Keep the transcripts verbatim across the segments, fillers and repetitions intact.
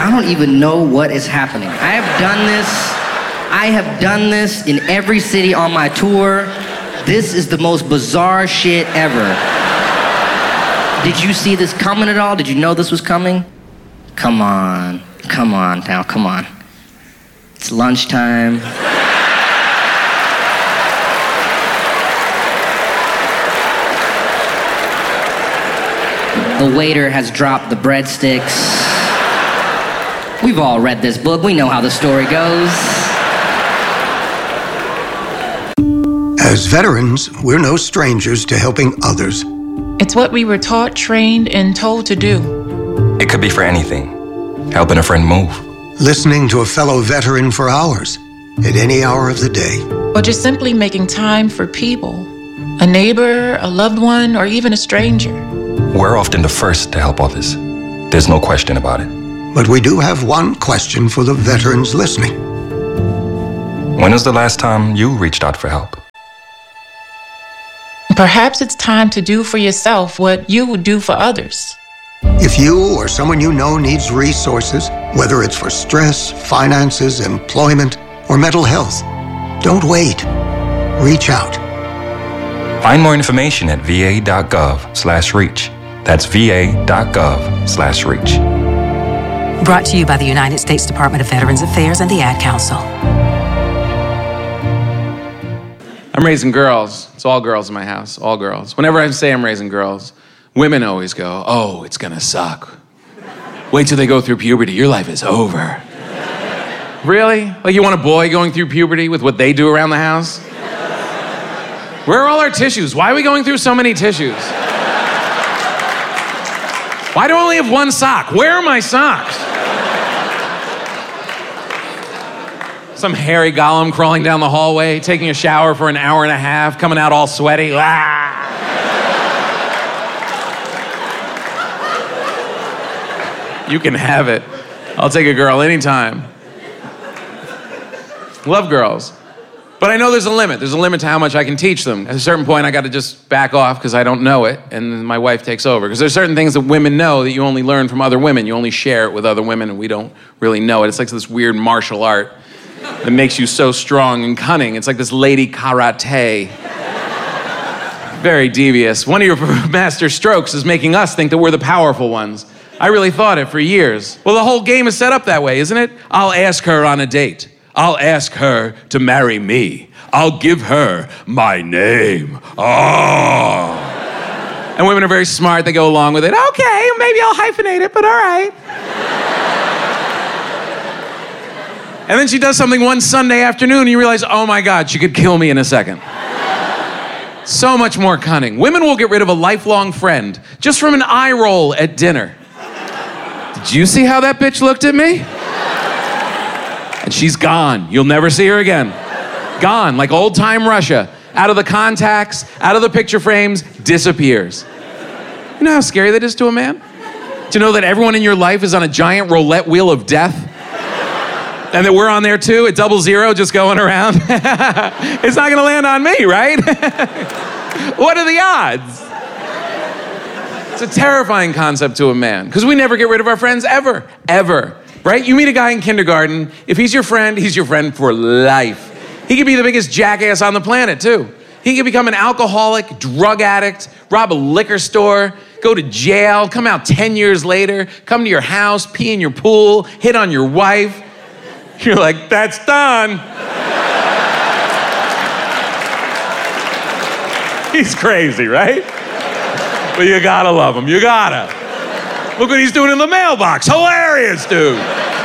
I don't even know what is happening. I have done this. I have done this in every city on my tour. This is the most bizarre shit ever. Did you see this coming at all? Did you know this was coming? Come on. Come on now, come on. It's lunchtime. The waiter has dropped the breadsticks. We've all read this book. We know how the story goes. As veterans, we're no strangers to helping others. It's what we were taught, trained, and told to do. It could be for anything. Helping a friend move. Listening to a fellow veteran for hours, at any hour of the day. Or just simply making time for people. A neighbor, a loved one, or even a stranger. We're often the first to help others. There's no question about it. But we do have one question for the veterans listening. When was the last time you reached out for help? Perhaps it's time to do for yourself what you would do for others. If you or someone you know needs resources, whether it's for stress, finances, employment, or mental health, don't wait. Reach out. Find more information at va.gov slash reach. That's va.gov slash reach. Brought to you by the United States Department of Veterans Affairs and the Ad Council. I'm raising girls. It's all girls in my house, all girls. Whenever I say I'm raising girls, women always go, oh, it's gonna suck. Wait till they go through puberty, your life is over. Really? Like you want a boy going through puberty with what they do around the house? Where are all our tissues? Why are we going through so many tissues? Why do I only have one sock? Where are my socks? Some hairy golem crawling down the hallway, taking a shower for an hour and a half, coming out all sweaty. Ah! You can have it. I'll take a girl anytime. Love girls. But I know there's a limit. There's a limit to how much I can teach them. At a certain point, I got to just back off because I don't know it, and then my wife takes over. Because there's certain things that women know that you only learn from other women. You only share it with other women, and we don't really know it. It's like this weird martial art that makes you so strong and cunning. It's like this lady karate. Very devious. One of your master strokes is making us think that we're the powerful ones. I really thought it for years. Well, the whole game is set up that way, isn't it? I'll ask her on a date. I'll ask her to marry me. I'll give her my name. Oh. And women are very smart. They go along with it. Okay, maybe I'll hyphenate it, but all right. And then she does something one Sunday afternoon and you realize, oh my God, she could kill me in a second. So much more cunning. Women will get rid of a lifelong friend just from an eye roll at dinner. Did you see how that bitch looked at me? And she's gone. You'll never see her again. Gone, like old time Russia. Out of the contacts, out of the picture frames, disappears. You know how scary that is to a man? To know that everyone in your life is on a giant roulette wheel of death? And that we're on there too, at double zero, just going around? It's not gonna land on me, right? What are the odds? It's a terrifying concept to a man, because we never get rid of our friends ever, ever. Right? You meet a guy in kindergarten, if he's your friend, he's your friend for life. He could be the biggest jackass on the planet, too. He could become an alcoholic, drug addict, rob a liquor store, go to jail, come out ten years later, come to your house, pee in your pool, hit on your wife. You're like, that's done. He's crazy, right? But you gotta love him, you gotta. Look what he's doing in the mailbox. Hilarious, dude.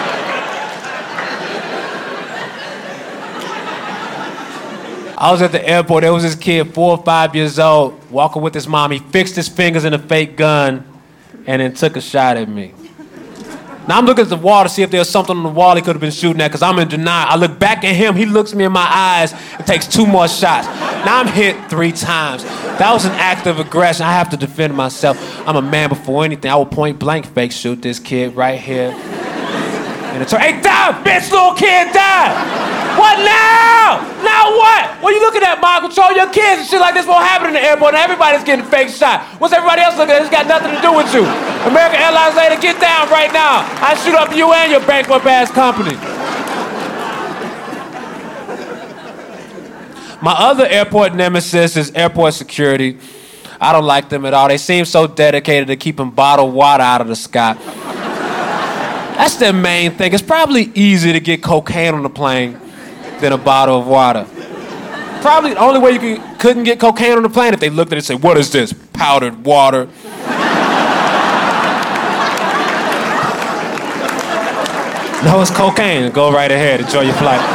I was at the airport. There was this kid, four or five years old, walking with his mom. He fixed his fingers in a fake gun and then took a shot at me. Now I'm looking at the wall to see if there's something on the wall he could have been shooting at, because I'm in denial. I look back at him. He looks me in my eyes and takes two more shots. Now I'm hit three times. That was an act of aggression. I have to defend myself. I'm a man before anything. I will point blank fake shoot this kid right here. And it's, hey, die, bitch, little kid, die. What now? Now what? What are you looking at, Mom? Control your kids and shit like this won't happen in the airport and everybody's getting fake shot. What's everybody else looking at? It's got nothing to do with you. American Airlines lady, get down right now. I shoot up you and your bankrupt ass company. My other airport nemesis is airport security. I don't like them at all. They seem so dedicated to keeping bottled water out of the sky. That's their main thing. It's probably easier to get cocaine on the plane than a bottle of water. Probably the only way you could, couldn't get cocaine on the plane if they looked at it and said, what is this? Powdered water. No, it's cocaine. Go right ahead. Enjoy your flight.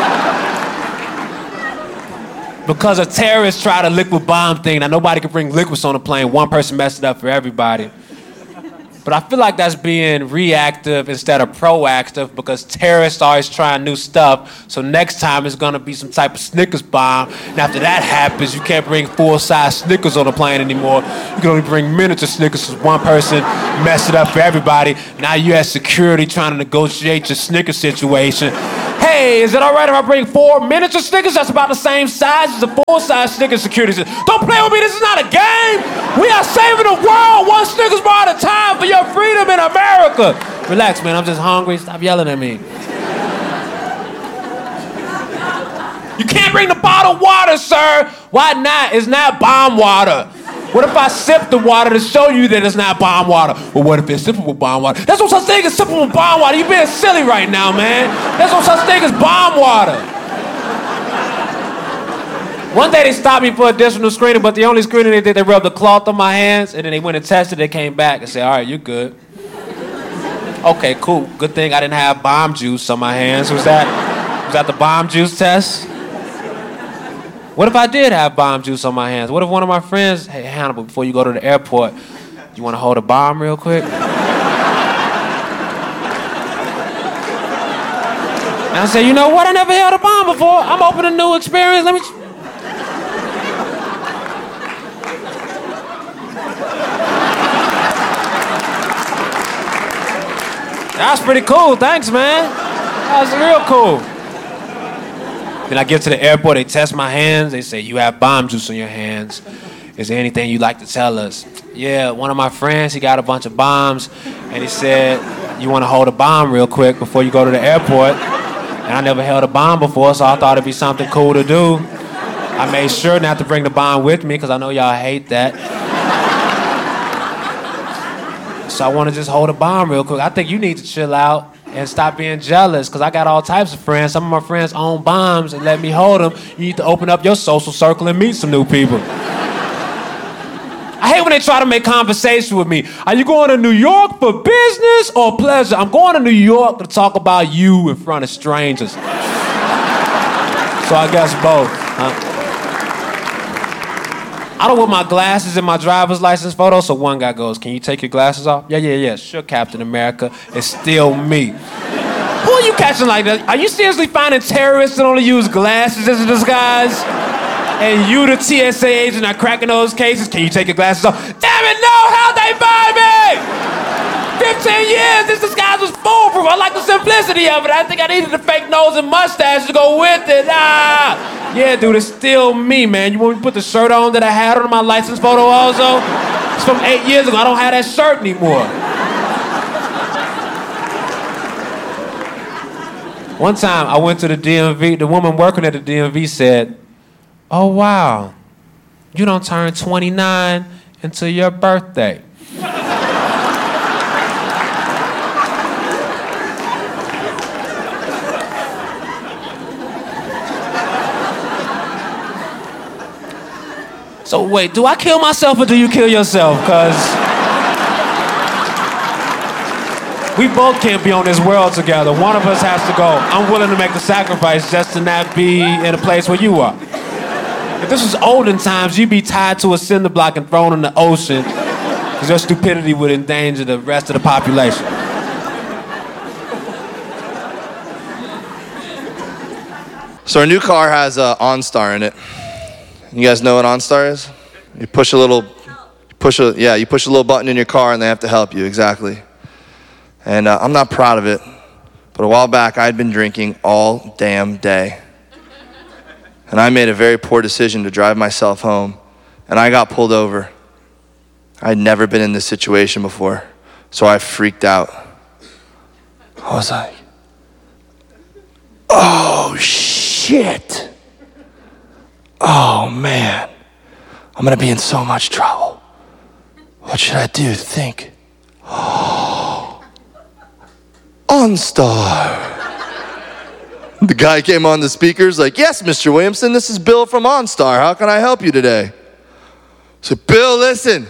Because a terrorist tried a liquid bomb thing, now nobody could bring liquids on the plane. One person messed it up for everybody. But I feel like that's being reactive instead of proactive because terrorists are always trying new stuff. So next time it's gonna be some type of Snickers bomb. And after that happens, you can't bring full-size Snickers on the plane anymore. You can only bring miniature Snickers because one person messed it up for everybody. Now you have security trying to negotiate your Snickers situation. Hey, is it all right if I bring four miniature Snickers? That's about the same size as a full-size Snickers. Security says, don't play with me, this is not a game. We are saving the world one Snickers bar at a time for your freedom in America. Relax, man, I'm just hungry. Stop yelling at me. You can't bring the bottled water, sir. Why not? It's not bomb water. What if I sip the water to show you that it's not bomb water? Well, what if it's sippable bomb water? There's no such thing as sippable bomb water. You're being silly right now, man. There's no such thing as bomb water. One day they stopped me for additional screening, but the only screening they did, they rubbed the cloth on my hands, and then they went and tested. They came back and said, all right, you're good. Okay, cool. Good thing I didn't have bomb juice on my hands. Was that, was that the bomb juice test? What if I did have bomb juice on my hands? What if one of my friends, hey, Hannibal, before you go to the airport, you want to hold a bomb real quick? And I say, you know what? I never held a bomb before. I'm open to new experience. Let me... That's pretty cool. Thanks, man. That's real cool. Then I get to the airport, they test my hands, they say, you have bomb juice on your hands. Is there anything you'd like to tell us? Yeah, one of my friends, he got a bunch of bombs, and he said, you want to hold a bomb real quick before you go to the airport? And I never held a bomb before, so I thought it'd be something cool to do. I made sure not to bring the bomb with me, because I know y'all hate that. So I want to just hold a bomb real quick. I think you need to chill out and stop being jealous, because I got all types of friends. Some of my friends own bombs and let me hold them. You need to open up your social circle and meet some new people. I hate when they try to make conversation with me. Are you going to New York for business or pleasure? I'm going to New York to talk about you in front of strangers. So I guess both. Huh? I don't want my glasses in my driver's license photo, so one guy goes, can you take your glasses off? Yeah, yeah, yeah, sure, Captain America. It's still me. Who are you catching like that? Are you seriously finding terrorists that only use glasses as a disguise? And you, the T S A agent, are cracking those cases? Can you take your glasses off? Damn it, no! How'd they find me? fifteen years, this disguise was foolproof. I like the simplicity of it. I think I needed the fake nose and mustache to go with it. Ah! Yeah, dude, it's still me, man. You want me to put the shirt on that I had on my license photo also? It's from eight years ago. I don't have that shirt anymore. One time, I went to the D M V. The woman working at the D M V said, oh, wow, you don't turn twenty-nine until your birthday. So wait, do I kill myself or do you kill yourself? Because we both can't be on this world together. One of us has to go. I'm willing to make the sacrifice just to not be in a place where you are. If this was olden times, you'd be tied to a cinder block and thrown in the ocean because your stupidity would endanger the rest of the population. So our new car has uh, OnStar in it. You guys know what OnStar is? You push a little, push a yeah, you push a little button in your car and they have to help you, exactly. And uh, I'm not proud of it, But a while back, I'd been drinking all damn day. And I made a very poor decision to drive myself home. And I got pulled over. I'd never been in this situation before. So I freaked out. I was like, oh, shit. Oh, man. I'm going to be in so much trouble. What should I do? Think. Oh, OnStar. The guy came on the speakers like, yes, Mister Williamson, this is Bill from OnStar. How can I help you today? I said, Bill, listen.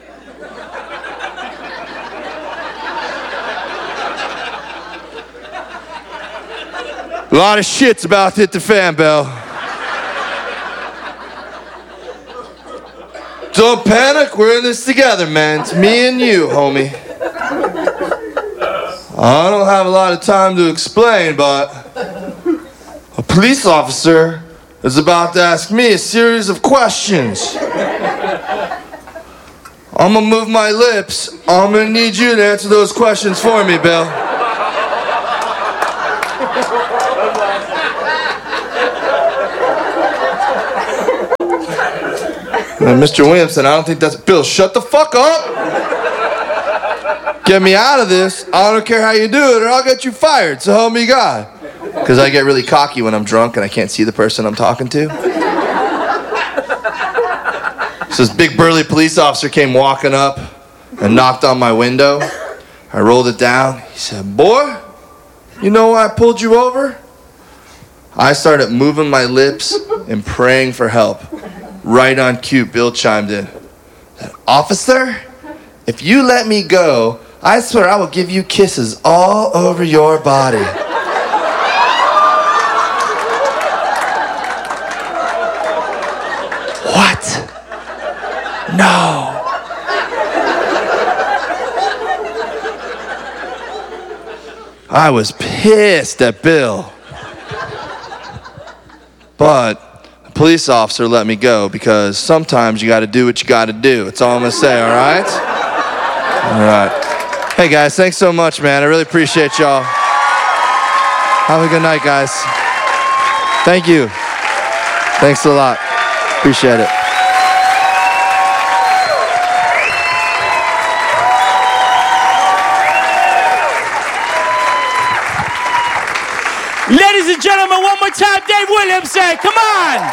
A lot of shit's about to hit the fan, Bill. Don't panic, we're in this together, man. It's me and you, homie. I don't have a lot of time to explain, but a police officer is about to ask me a series of questions. I'm gonna move my lips. I'm gonna need you to answer those questions for me, Bill. And Mister Williamson, I don't think that's... Bill, shut the fuck up! Get me out of this. I don't care how you do it, or I'll get you fired, so help me God. Because I get really cocky when I'm drunk and I can't see the person I'm talking to. So this big burly police officer came walking up and knocked on my window. I rolled it down. He said, boy, you know why I pulled you over? I started moving my lips and praying for help. Right on cue, Bill chimed in. Officer, if you let me go, I swear I will give you kisses all over your body. What? No. I was pissed at Bill. But the police officer let me go because sometimes you got to do what you got to do. That's all I'm going to say, all right? All right. Hey, guys, thanks so much, man. I really appreciate y'all. Have a good night, guys. Thank you. Thanks a lot. Appreciate it. Ladies and gentlemen, one more time, Dave Williamson. Come on.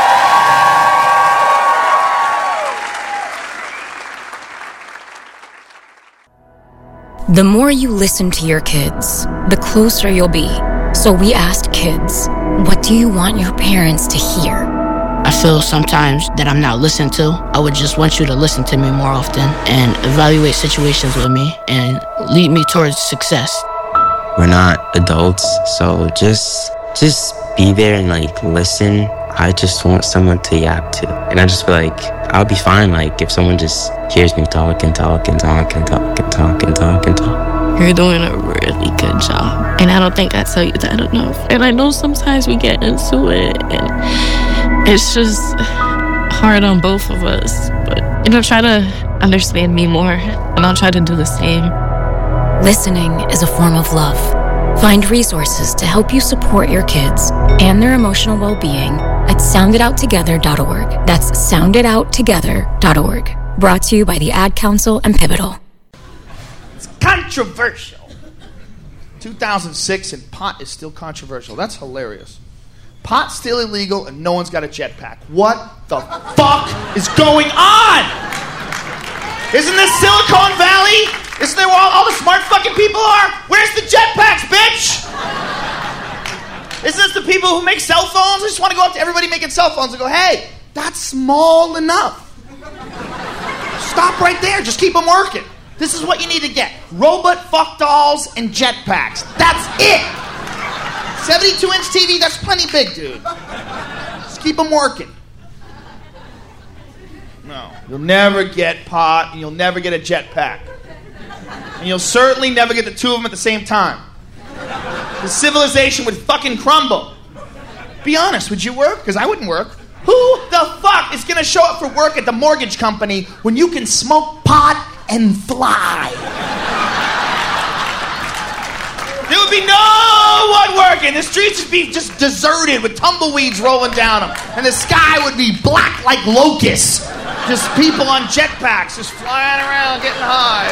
The more you listen to your kids, the closer you'll be. So we asked kids, what do you want your parents to hear? I feel sometimes that I'm not listened to. I would just want you to listen to me more often and evaluate situations with me and lead me towards success. We're not adults, so just just be there and like listen. I just want someone to yap to. And I just feel like I'll be fine like if someone just hears me talk and talk and talk and talk and talk and talk and talk. You're doing a really good job. And I don't think I tell you that enough. And I know sometimes we get into it and it's just hard on both of us. But, you know, try to understand me more and I'll try to do the same. Listening is a form of love. Find resources to help you support your kids and their emotional well-being at sound it out together dot org. That's sound it out together dot org. Brought to you by the Ad Council and Pivotal. It's controversial. two thousand six and pot is still controversial. That's hilarious. Pot's still illegal and no one's got a jetpack. What the fuck is going on? Isn't this Silicon Valley? Isn't that where all, all the smart fucking people are? Where's the jetpacks, bitch? Isn't this the people who make cell phones? I just want to go up to everybody making cell phones and go, hey, that's small enough. Stop right there. Just keep them working. This is what you need to get. Robot fuck dolls and jetpacks. That's it. seventy-two inch T V, that's plenty big, dude. Just keep them working. No. You'll never get pot and you'll never get a jetpack. And you'll certainly never get the two of them at the same time. The civilization would fucking crumble. Be honest, would you work? Because I wouldn't work. Who the fuck is going to show up for work at the mortgage company when you can smoke pot and fly? There would be no one working. The streets would be just deserted with tumbleweeds rolling down them. And the sky would be black like locusts. Just people on jetpacks just flying around, getting high.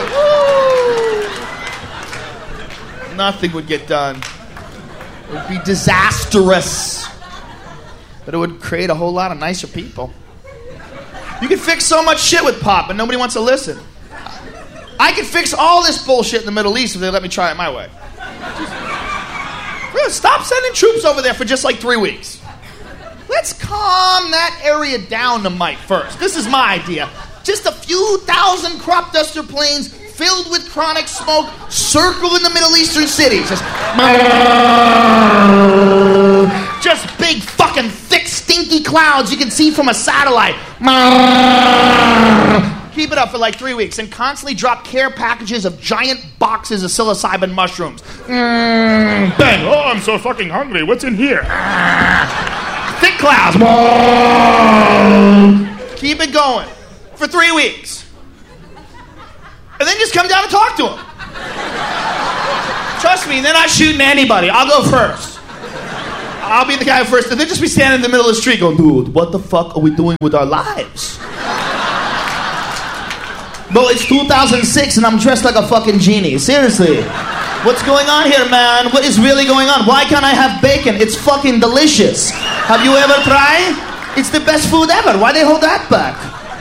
Woo! Nothing would get done. It would be disastrous. But it would create a whole lot of nicer people. You could fix so much shit with pop, but nobody wants to listen. I could fix all this bullshit in the Middle East if they let me try it my way. Just, stop sending troops over there for just like three weeks. Let's calm that area down to Mike first. This is my idea. Just a few thousand crop duster planes filled with chronic smoke circle in the Middle Eastern cities. Just, just big fucking thick stinky clouds you can see from a satellite. Keep it up for like three weeks and constantly drop care packages of giant boxes of psilocybin mushrooms. Mm, bang. Oh, I'm so fucking hungry. What's in here? Thick clouds. Keep it going for three weeks. And then just come down and talk to him. Trust me, they're not shooting anybody. I'll go first. I'll be the guy first. And then just be standing in the middle of the street going, dude, what the fuck are we doing with our lives? Bro, it's two thousand six and I'm dressed like a fucking genie. Seriously. What's going on here, man? What is really going on? Why can't I have bacon? It's fucking delicious. Have you ever tried? It's the best food ever. Why they hold that back?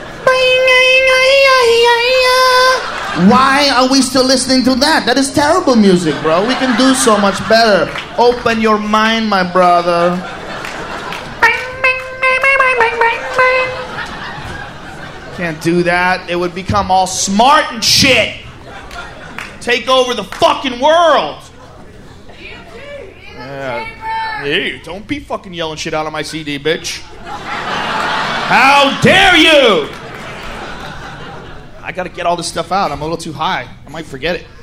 Why are we still listening to that? That is terrible music, bro. We can do so much better. Open your mind, my brother. Can't do that. It would become all smart and shit. Take over the fucking world. Yeah. Hey, don't be fucking yelling shit out of my C D, bitch. How dare you? I gotta get all this stuff out. I'm a little too high. I might forget it.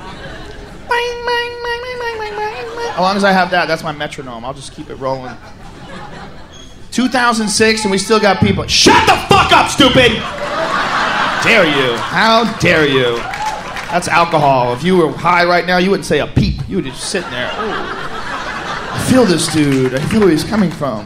As long as I have that, that's my metronome. I'll just keep it rolling. two thousand six and we still got people. Shut the fuck up, stupid! Dare you? How dare you? That's alcohol. If you were high right now, you wouldn't say a peep. You would just sit there. Ooh. I feel this dude. I feel where he's coming from.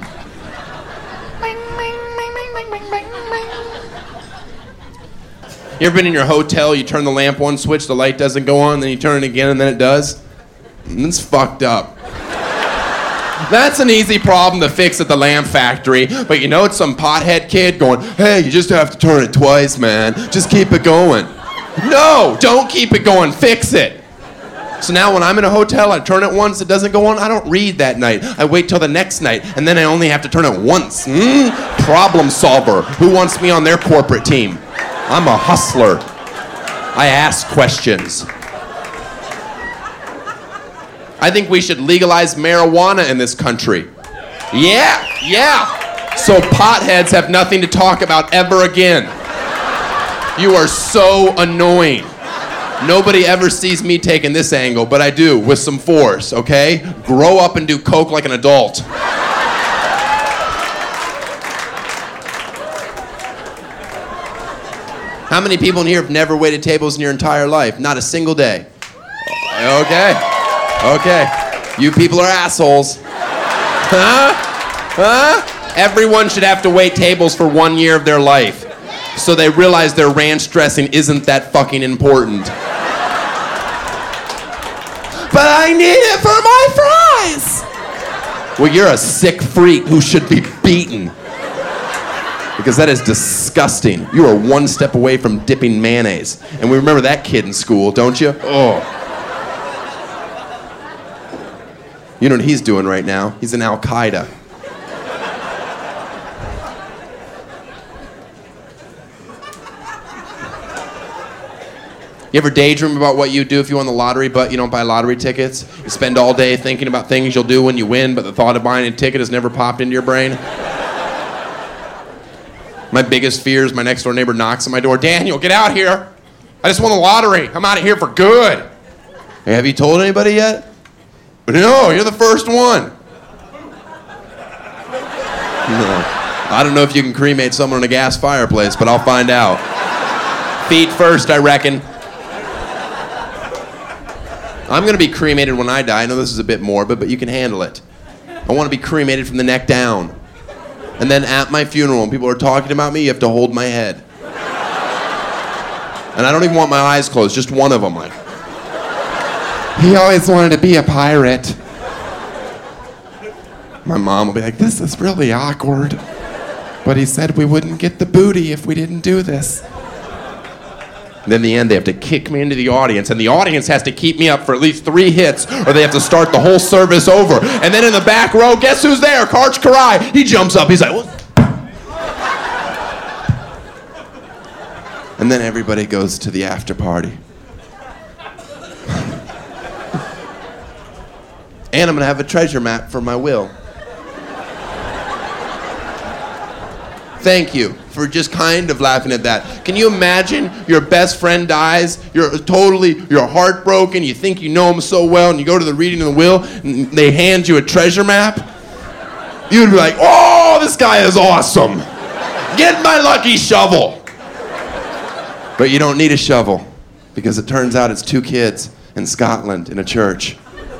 You ever been in your hotel, you turn the lamp one switch, the light doesn't go on, then you turn it again and then it does? It's fucked up. That's an easy problem to fix at the lamp factory, but you know it's some pothead kid going, hey, you just have to turn it twice, man. Just keep it going. No, don't keep it going, fix it. So now when I'm in a hotel, I turn it once, it doesn't go on, I don't read that night. I wait till the next night, and then I only have to turn it once. Mm? Problem solver. Who wants me on their corporate team? I'm a hustler. I ask questions. I think we should legalize marijuana in this country. Yeah, yeah. So potheads have nothing to talk about ever again. You are so annoying. Nobody ever sees me taking this angle, but I do, with some force, okay? Grow up and do coke like an adult. How many people in here have never waited tables in your entire life? Not a single day. Okay. Okay. You people are assholes. Huh? Huh? Everyone should have to wait tables for one year of their life. So they realize their ranch dressing isn't that fucking important. But I need it for my fries! Well, you're a sick freak who should be beaten. Because that is disgusting. You are one step away from dipping mayonnaise. And we remember that kid in school, don't you? Oh. You know what he's doing right now? He's in Al-Qaeda. You ever daydream about what you'd do if you won the lottery, but you don't buy lottery tickets? You spend all day thinking about things you'll do when you win, but the thought of buying a ticket has never popped into your brain? My biggest fear is my next door neighbor knocks on my door. Daniel, get out here. I just won the lottery. I'm out of here for good. Hey, have you told anybody yet? No, you're the first one. No. I don't know if you can cremate someone in a gas fireplace, but I'll find out. Feet first, I reckon. I'm gonna be cremated when I die. I know this is a bit morbid, but you can handle it. I want to be cremated from the neck down. And then at my funeral, when people are talking about me, you have to hold my head. And I don't even want my eyes closed, just one of them. Like, he always wanted to be a pirate. My mom will be like, this is really awkward. But he said we wouldn't get the booty if we didn't do this. And then in the end, they have to kick me into the audience, and the audience has to keep me up for at least three hits, or they have to start the whole service over. And then in the back row, guess who's there? Karch Kiraly. He jumps up. He's like, what? And then everybody goes to the after party. And I'm gonna have a treasure map for my will. Thank you for just kind of laughing at that. Can you imagine your best friend dies, you're totally, you're heartbroken, you think you know him so well, and you go to the reading of the will, and they hand you a treasure map? You'd be like, oh, this guy is awesome. Get my lucky shovel. But you don't need a shovel, because it turns out it's two kids in Scotland in a church.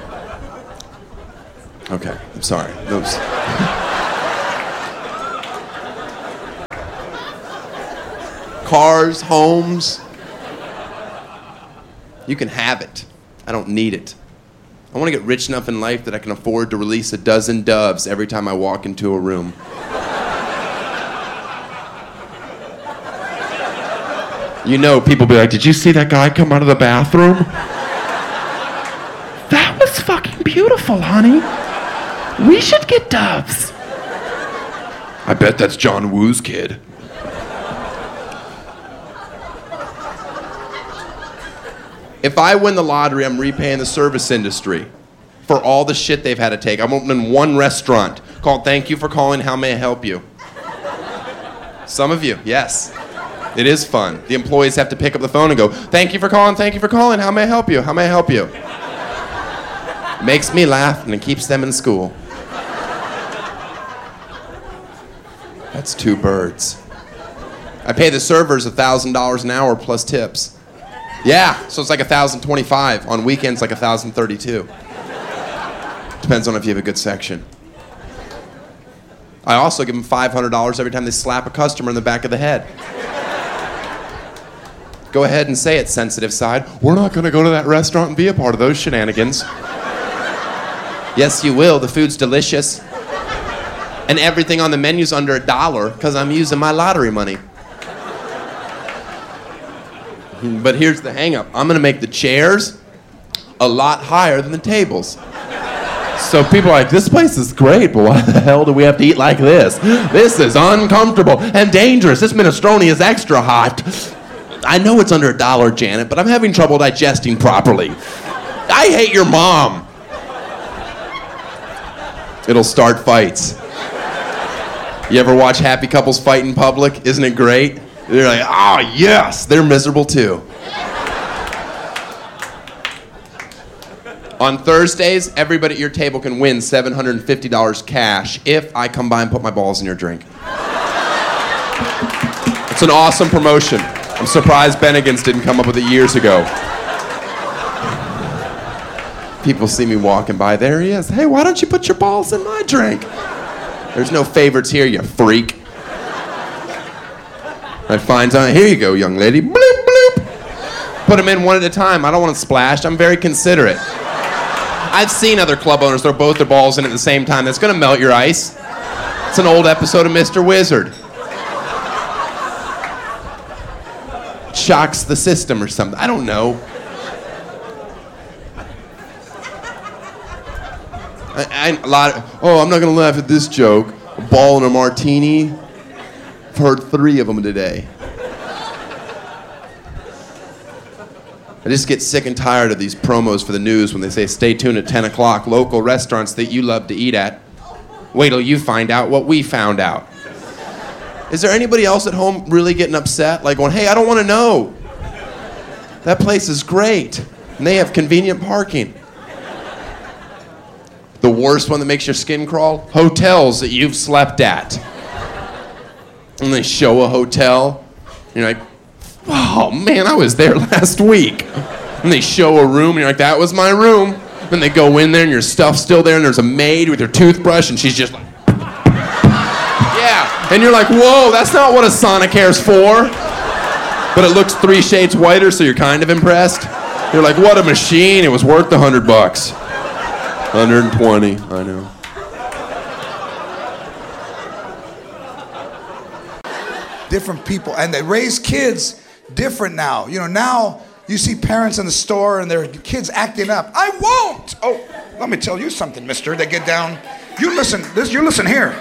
Okay, I'm sorry. Those... Cars, homes. You can have it. I don't need it. I want to get rich enough in life that I can afford to release a dozen doves every time I walk into a room. You know, people be like, did you see that guy come out of the bathroom? That was fucking beautiful, honey. We should get doves. I bet that's John Woo's kid. If I win the lottery, I'm repaying the service industry for all the shit they've had to take. I'm opening one restaurant called Thank You for Calling, How May I Help You? Some of you, yes. It is fun. The employees have to pick up the phone and go, thank you for calling, thank you for calling, how may I help you, how may I help you? Makes me laugh and it keeps them in school. That's two birds. I pay the servers one thousand dollars an hour plus tips. Yeah, so it's like one thousand twenty-five. On weekends, like one thousand thirty-two. Depends on if you have a good section. I also give them five hundred dollars every time they slap a customer in the back of the head. Go ahead and say it, sensitive side. We're not going to go to that restaurant and be a part of those shenanigans. Yes, you will. The food's delicious. And everything on the menu's under a dollar because I'm using my lottery money. But here's the hang-up. I'm going to make the chairs a lot higher than the tables. So people are like, this place is great, but why the hell do we have to eat like this? This is uncomfortable and dangerous. This minestrone is extra hot. I know it's under a dollar, Janet, but I'm having trouble digesting properly. I hate your mom. It'll start fights. You ever watch happy couples fight in public? Isn't it great? They're like, oh, yes. They're miserable, too. On Thursdays, everybody at your table can win seven hundred fifty dollars cash if I come by and put my balls in your drink. It's an awesome promotion. I'm surprised Bennigan's didn't come up with it years ago. People see me walking by. There he is. Hey, why don't you put your balls in my drink? There's no favorites here, you freak. I find out, here you go, young lady. Bloop, bloop. Put them in one at a time. I don't want to splash. I'm very considerate. I've seen other club owners throw both their balls in at the same time. That's going to melt your ice. It's an old episode of Mister Wizard. Shocks the system or something. I don't know. I, I, a lot of, oh, I'm not going to laugh at this joke. A ball and a martini. I've heard three of them today. I just get sick and tired of these promos for the news when they say, stay tuned at ten o'clock, local restaurants that you love to eat at. Wait till you find out what we found out. Is there anybody else at home really getting upset? Like going, hey, I don't want to know. That place is great. And they have convenient parking. The worst one that makes your skin crawl? Hotels that you've slept at. And they show a hotel. You're like, oh man, I was there last week. And they show a room, and you're like, that was my room. Then they go in there, and your stuff's still there, and there's a maid with her toothbrush, and she's just like, yeah. And you're like, whoa, that's not what a Sonicare's for. But it looks three shades whiter, so you're kind of impressed. You're like, what a machine. It was worth the hundred bucks. one hundred twenty, I know. Different people, and they raise kids different now. You know, now you see parents in the store and their kids acting up. I won't. Oh, let me tell you something, mister. They get down. You listen, this, you listen here.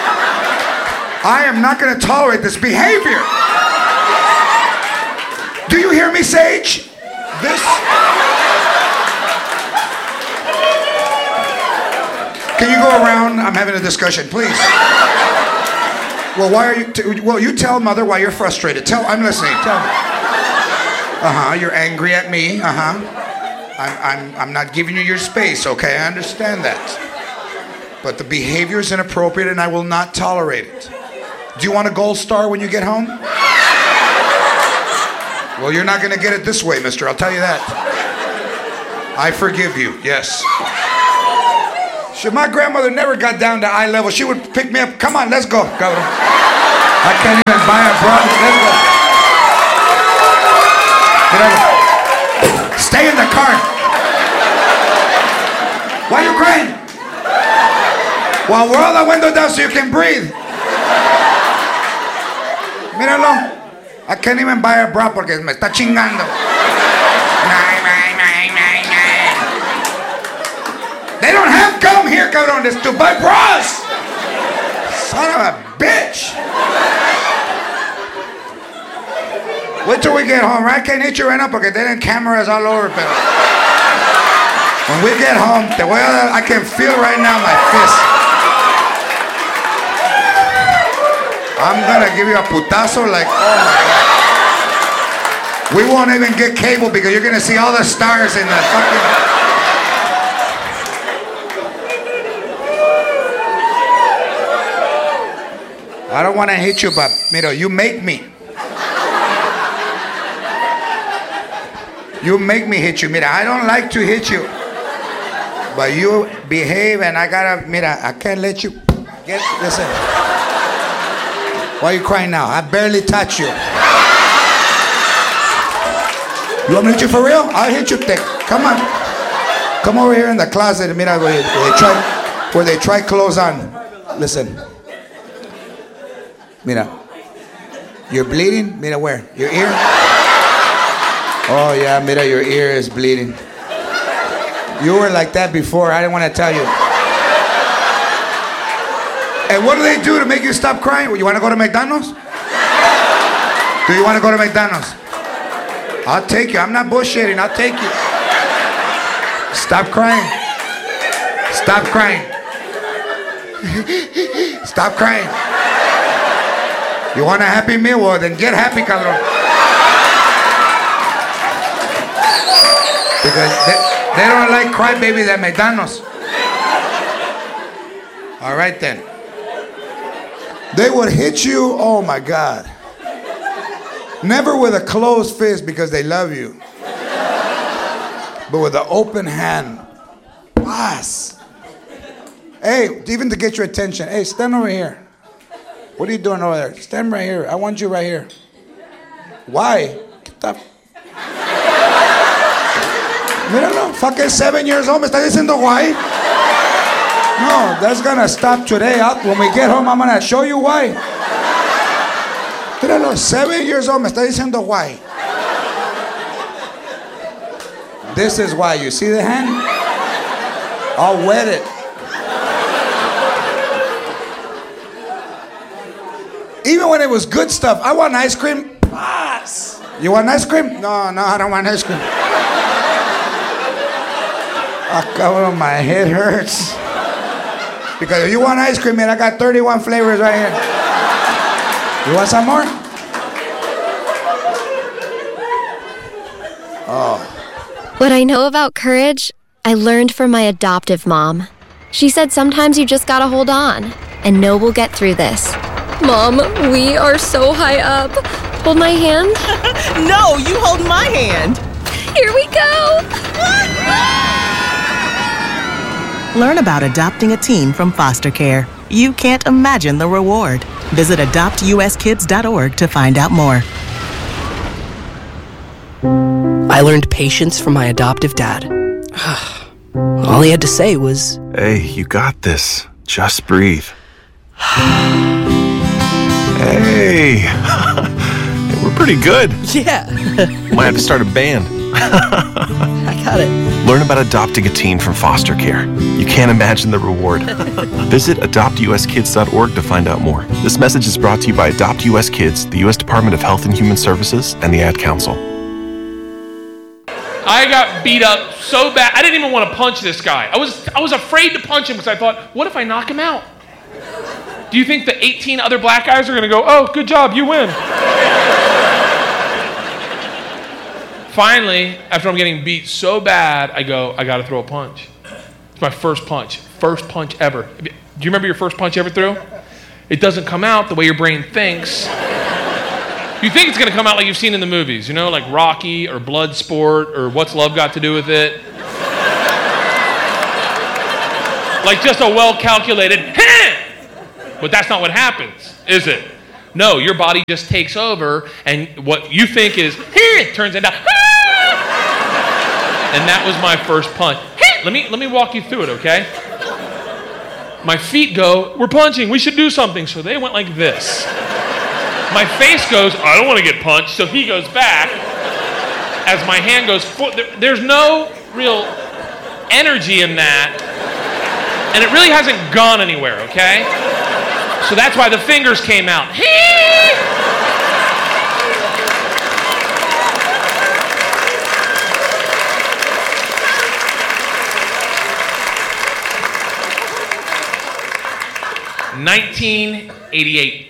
I am not going to tolerate this behavior. Do you hear me, Sage? This. Can you go around? I'm having a discussion, please. Well, why are you? T- well, you tell mother why you're frustrated. Tell. I'm listening. Tell me. Uh huh. You're angry at me. Uh huh. I'm. I'm. I'm not giving you your space. Okay, I understand that. But the behavior is inappropriate, and I will not tolerate it. Do you want a gold star when you get home? Well, you're not going to get it this way, mister. I'll tell you that. I forgive you. Yes. She, my grandmother never got down to eye level. She would pick me up. Come on, let's go. Cabrón. I can't even buy a bra. Let's go. Stay in the car. Why are you crying? Well, roll the window down so you can breathe. Míralo. I can't even buy a bra porque me está chingando. They don't have gum here, cabrón, to buy bras. Son of a bitch. Wait till we get home. I can't hit you right now porque tienen cameras all over. Pero when we get home, te voy a dar, I can feel right now my fist. I'm gonna give you a putazo like, oh my God. We won't even get cable because you're gonna see all the stars in the fucking. I don't want to hit you, but mira, you make me. You make me hit you. Mira, I don't like to hit you, but you behave, and I gotta. Mira, I can't let you get. Listen. Why are you crying now? I barely touch you. You want me to hit you for real? I'll hit you thick. Come on. Come over here in the closet. Mira, where they try, where they try clothes on. Listen. Mira. You're bleeding? Mira, where? Your ear? Oh, yeah, mira, your ear is bleeding. You were like that before. I didn't want to tell you. And what do they do to make you stop crying? You want to go to McDonald's? Do you want to go to McDonald's? I'll take you. I'm not bullshitting. I'll take you. Stop crying. Stop crying. Stop crying. You want a Happy Meal? Well, then get happy, cabrón. Because they, they don't like crybabies at McDonald's. All right, then. They would hit you, oh my God. Never with a closed fist because they love you. But with an open hand. Boss. Hey, even to get your attention. Hey, stand over here. What are you doing over there? Stand right here. I want you right here. Why? Get up. Míralo, fucking seven years old. ¿Me está diciendo why? No, that's gonna stop today. I'll, when we get home, I'm gonna show you why. Míralo, seven years old. Me está diciendo why. This is why. You see the hand? I'll wet it. Even when it was good stuff, I want ice cream. Boss. You want ice cream? No, no, I don't want ice cream. Oh, God, my head hurts. Because if you want ice cream, man, I got thirty-one flavors right here. You want some more? Oh. What I know about courage, I learned from my adoptive mom. She said sometimes you just gotta hold on and know we'll get through this. Mom, we are so high up. Hold my hand. No, you hold my hand. Here we go! Learn about adopting a teen from foster care. You can't imagine the reward. Visit adopt u s kids dot org to find out more. I learned patience from my adoptive dad. All he had to say was, "Hey, you got this. Just breathe." Hey, we're pretty good. Yeah. Might have to start a band. I got it. Learn about adopting a teen from foster care. You can't imagine the reward. Visit adopt u s kids dot org to find out more. This message is brought to you by Adopt U S Kids, the U S Department of Health and Human Services, and the Ad Council. I got beat up so bad. I didn't even want to punch this guy. I was I was afraid to punch him because I thought, what if I knock him out? Do you think the eighteen other black guys are going to go, "Oh, good job, you win"? Finally, after I'm getting beat so bad, I go, I got to throw a punch. It's my first punch. First punch ever. Do you remember your first punch you ever threw? It doesn't come out the way your brain thinks. You think it's going to come out like you've seen in the movies, you know, like Rocky or Bloodsport or What's Love Got to Do with It? Like just a well-calculated, "Heh!" But that's not what happens, is it? No, your body just takes over, and what you think is, "Heh!" turns into, "Ah!" And that was my first punch. Heh! Let me, let me walk you through it, okay? My feet go, "We're punching, we should do something." So they went like this. My face goes, "I don't want to get punched," so he goes back. As my hand goes forward, there, there's no real energy in that, and it really hasn't gone anywhere, okay? So that's why the fingers came out. nineteen eighty-eight.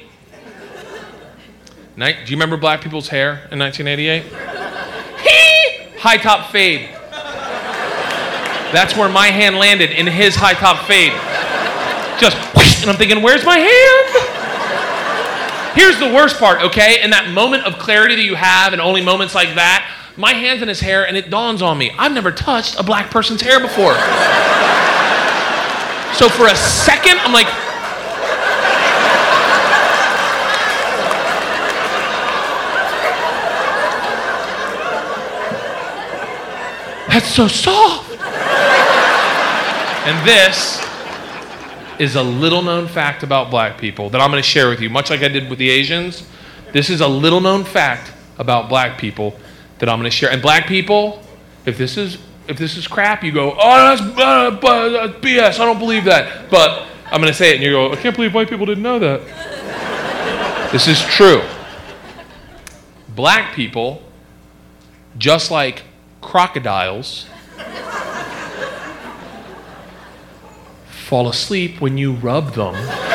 Do you remember black people's hair in nineteen eighty-eight? High top fade. That's where my hand landed, in his high top fade. Just whoosh, and I'm thinking, where's my hand? Here's the worst part, okay? In that moment of clarity that you have, and only moments like that, my hand's in his hair, and it dawns on me, I've never touched a black person's hair before. So for a second, I'm like, that's so soft. And this is a little known fact about black people that I'm going to share with you, much like I did with the Asians. This is a little known fact about black people that I'm going to share. And black people, if this is if this is crap, you go, "Oh, that's uh, B S. I don't believe that." But I'm going to say it, and you go, "I can't believe white people didn't know that." This is true. Black people, just like crocodiles, fall asleep when you rub them.